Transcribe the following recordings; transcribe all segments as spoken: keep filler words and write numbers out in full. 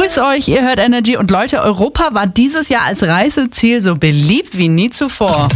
grüße euch, ihr hört Energy. Und Leute, Europa war dieses Jahr als Reiseziel so beliebt wie nie zuvor.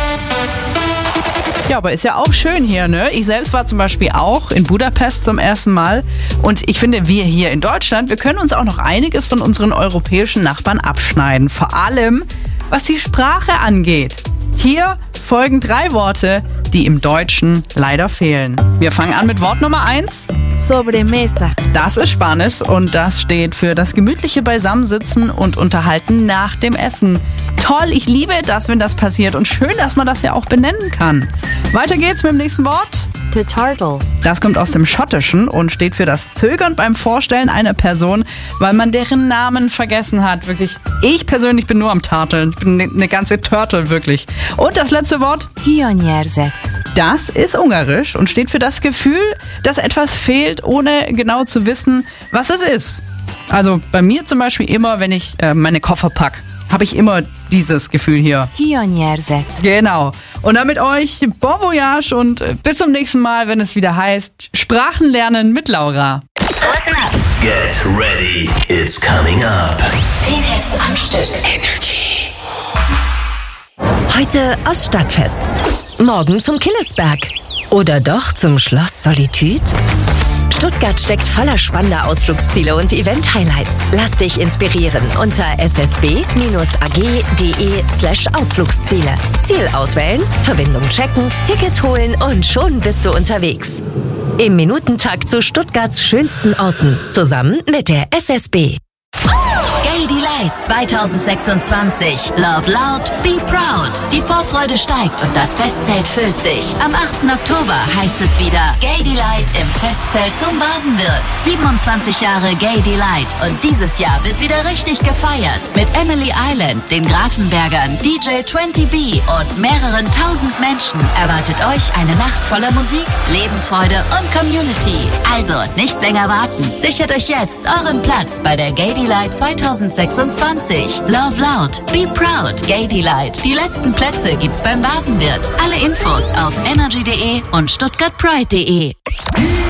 Ja, aber ist ja auch schön hier, ne? Ich selbst war zum Beispiel auch in Budapest zum ersten Mal. Und ich finde, wir hier in Deutschland, wir können uns auch noch einiges von unseren europäischen Nachbarn abschneiden. Vor allem, was die Sprache angeht. Hier folgen drei Worte, die im Deutschen leider fehlen. Wir fangen an mit Wort Nummer eins. Sobremesa. Das ist Spanisch und das steht für das gemütliche Beisammensitzen und Unterhalten nach dem Essen. Toll, ich liebe das, wenn das passiert und schön, dass man das ja auch benennen kann. Weiter geht's mit dem nächsten Wort. To turtle. Das kommt aus dem Schottischen und steht für das Zögern beim Vorstellen einer Person, weil man deren Namen vergessen hat. Wirklich, ich persönlich bin nur am Tarteln. Ich bin eine ganze Turtle, wirklich. Und das letzte Wort. Hiányérzet. Das ist Ungarisch und steht für das Gefühl, dass etwas fehlt, ohne genau zu wissen, was es ist. Also bei mir zum Beispiel immer, wenn ich äh, meine Koffer packe, habe ich immer dieses Gefühl hier. Hiányérzet. Genau. Und dann mit euch Bon Voyage und äh, bis zum nächsten Mal, wenn es wieder heißt Sprachen lernen mit Laura. Listen up. Get ready, it's coming up. Zehn Hits am Stück. Energy. Heute aus Stadtfest. Morgen zum Killesberg. Oder doch zum Schloss Solitude? Stuttgart steckt voller spannender Ausflugsziele und Event-Highlights. Lass dich inspirieren unter ssb-ag.de slash Ausflugsziele. Ziel auswählen, Verbindung checken, Ticket holen und schon bist du unterwegs. Im Minutentakt zu Stuttgarts schönsten Orten. Zusammen mit der S S B. Gay Delight zwanzig sechsundzwanzig. Love Loud, Be Proud. Die Vorfreude steigt und das Festzelt füllt sich. Am achten Oktober heißt es wieder Gay Delight im Festzelt zum Basenwirt. siebenundzwanzig Jahre Gay Delight und dieses Jahr wird wieder richtig gefeiert. Mit Emily Island, den Grafenbergern, D J zwanzig B und mehreren tausend Menschen erwartet euch eine Nacht voller Musik, Lebensfreude und Community. Also nicht länger warten. Sichert euch jetzt euren Platz bei der Gay Delight zwanzig sechsundzwanzig. Love Loud, Be Proud, Gay Delight. Die letzten Plätze gibt's beim Basenwirt. Alle Infos auf energy punkt de und stuttgart pride punkt de.